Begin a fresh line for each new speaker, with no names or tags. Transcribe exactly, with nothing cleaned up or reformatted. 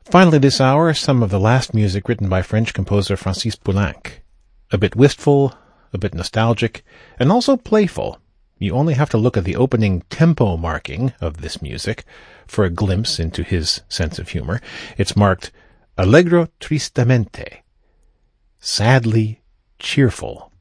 Finally this hour, some of the last music written by French composer Francis Poulenc. A bit wistful, a bit nostalgic, and also playful. You only have to look at the opening tempo marking of this music for a glimpse into his sense of humor. It's marked Allegro tristamente, sadly cheerful.